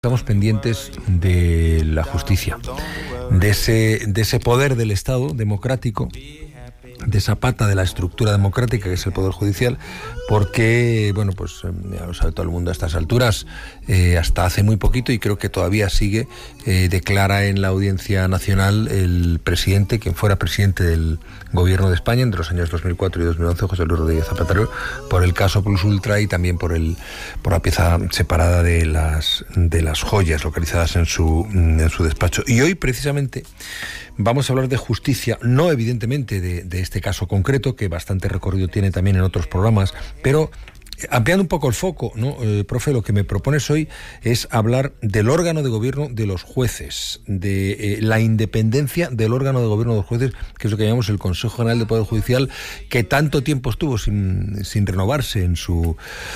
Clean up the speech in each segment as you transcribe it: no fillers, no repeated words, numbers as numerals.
Estamos pendientes de la justicia, de ese poder del Estado democrático, de esa pata de la estructura democrática que es el Poder Judicial, porque, bueno, pues ya lo sabe todo el mundo a estas alturas, hasta hace muy poquito, y creo que todavía sigue, declara en la Audiencia Nacional el presidente, quien fuera presidente del Gobierno de España entre los años 2004 y 2011, José Luis Rodríguez Zapatero, por el caso Plus Ultra y también por la pieza separada de las joyas localizadas en su despacho. Y hoy, precisamente, vamos a hablar de justicia, no evidentemente de este caso concreto, que bastante recorrido tiene también en otros programas, pero ampliando un poco el foco, ¿no? Profe, lo que me propones hoy es hablar del órgano de gobierno de los jueces, de la independencia del órgano de gobierno de los jueces, que es lo que llamamos el Consejo General del Poder Judicial, que tanto tiempo estuvo sin renovarse en su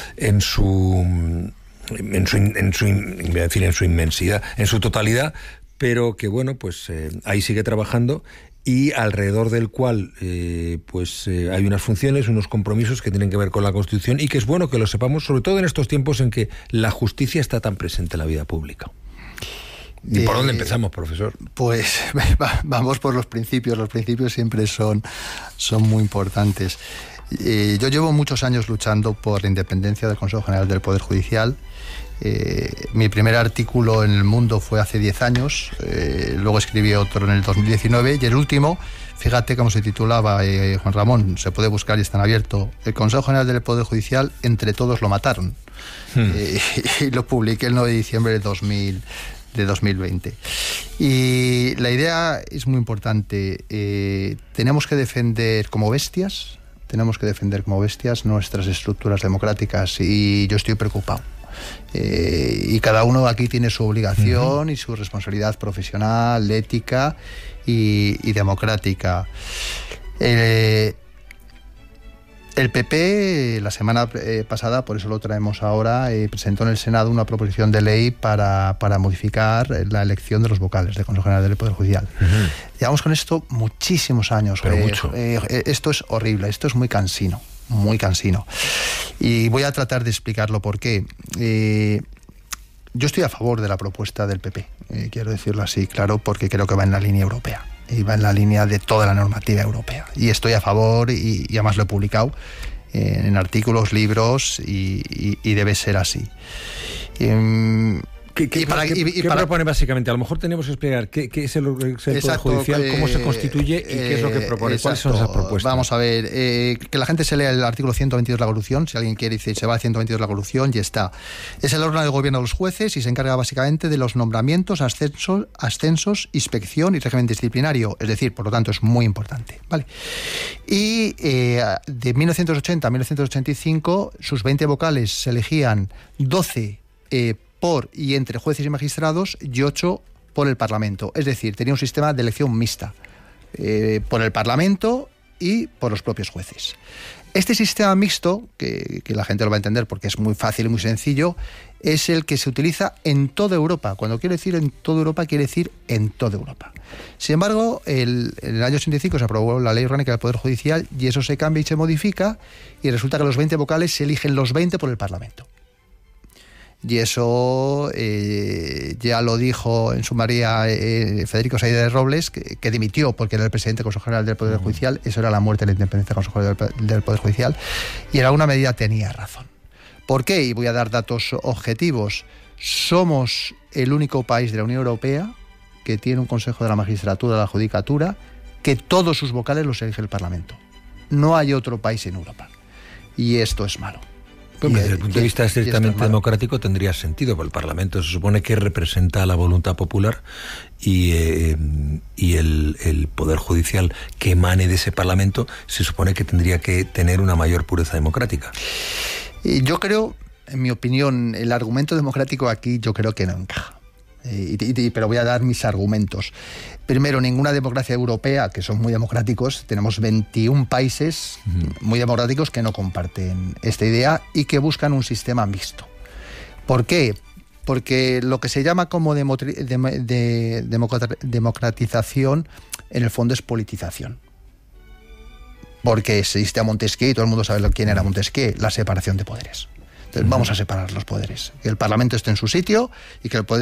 inmensidad, en su totalidad, pero que, bueno, pues ahí sigue trabajando, y alrededor del cual hay unas funciones, unos compromisos que tienen que ver con la Constitución, y que es bueno que lo sepamos, sobre todo en estos tiempos en que la justicia está tan presente en la vida pública. ¿Y por dónde empezamos, profesor? Pues vamos por los principios. Los principios siempre son muy importantes. Yo llevo muchos años luchando por la independencia del Consejo General del Poder Judicial. Mi primer artículo en El Mundo fue hace 10 años, luego escribí otro en el 2019, y el último, fíjate cómo se titulaba, Juan Ramón, se puede buscar y está en abierto: el Consejo General del Poder Judicial, entre todos lo mataron. Y lo publiqué el 9 de diciembre de 2020. Y la idea es muy importante. Tenemos que defender como bestias nuestras estructuras democráticas, y yo estoy preocupado. Y cada uno aquí tiene su obligación y su responsabilidad profesional, ética y democrática. El PP, la semana pasada, por eso lo traemos ahora, presentó en el Senado una proposición de ley para modificar la elección de los vocales del Consejo General del Poder Judicial. Llevamos con esto muchísimos años. Pero mucho. Esto es horrible, esto es muy cansino. Y voy a tratar de explicarlo por qué. Yo estoy a favor de la propuesta del PP, quiero decirlo así, claro, porque creo que va en la línea europea y va en la línea de toda la normativa europea, y estoy a favor, y además lo he publicado en artículos, libros, y debe ser así. ¿Qué propone básicamente? A lo mejor tenemos que explicar qué es el Poder Judicial, cómo se constituye y qué es lo que propone. ¿Cuáles son esas propuestas? Vamos a ver, que la gente se lea el artículo 122 de la Constitución. Si alguien quiere, dice, se va al 122 de la Constitución y está. Es el órgano de gobierno de los jueces y se encarga básicamente de los nombramientos, ascensos, inspección y régimen disciplinario. Es decir, por lo tanto, es muy importante, ¿vale? Y de 1980 a 1985, sus 20 vocales se elegían 12 por y entre jueces y magistrados, y 8 por el Parlamento. Es decir, tenía un sistema de elección mixta, por el Parlamento y por los propios jueces. Este sistema mixto, que la gente lo va a entender porque es muy fácil y muy sencillo, es el que se utiliza en toda Europa. Cuando quiere decir en toda Europa, quiere decir en toda Europa. Sin embargo, en el año 85 se aprobó la Ley Orgánica del Poder Judicial, y eso se cambia y se modifica, y resulta que los 20 vocales se eligen los 20 por el Parlamento. Y eso ya lo dijo en su mayoría Federico Saide de Robles, que dimitió porque era el presidente del Consejo General del Poder Judicial. Eso era la muerte de la independencia del Consejo del Poder Judicial, y en alguna medida tenía razón. ¿Por qué? Y voy a dar datos objetivos. Somos el único país de la Unión Europea que tiene un Consejo de la Magistratura, de la Judicatura, que todos sus vocales los elige el Parlamento. No hay otro país en Europa. Y esto es malo. Desde el punto de vista estrictamente democrático tendría sentido, porque el Parlamento se supone que representa la voluntad popular, y el Poder Judicial que emane de ese Parlamento se supone que tendría que tener una mayor pureza democrática. Yo creo, en mi opinión, el argumento democrático aquí yo creo que no encaja. Pero voy a dar mis argumentos. Primero, ninguna democracia europea, que son muy democráticos, tenemos 21 países muy democráticos que no comparten esta idea y que buscan un sistema mixto. ¿Por qué? Porque lo que se llama como democratización, en el fondo es politización. Porque existe a Montesquieu, y todo el mundo sabe quién era Montesquieu, la separación de poderes. Entonces, vamos a separar los poderes. Que el Parlamento esté en su sitio y que el poder